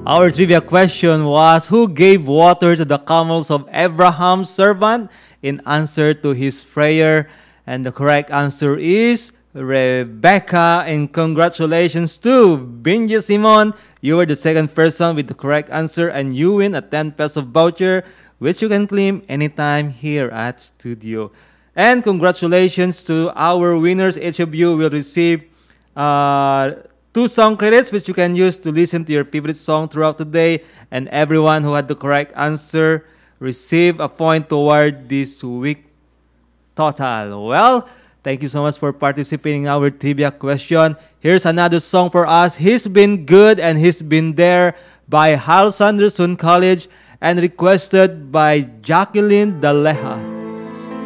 Our trivia question was, who gave water to the camels of Abraham's servant in answer to his prayer? And the correct answer is Rebecca. And congratulations to Binji Simon. You were the second person with the correct answer, and you win a 10 peso voucher, which you can claim anytime here at studio. And congratulations to our winners. Each of you will receive two song credits, which you can use to listen to your favorite song throughout the day. And everyone who had the correct answer receive a point toward this week total. Well, thank you so much for participating in our trivia question. Here's another song for us. He's Been Good and He's Been There by Hal Sanderson College and requested by Jacqueline Daleja.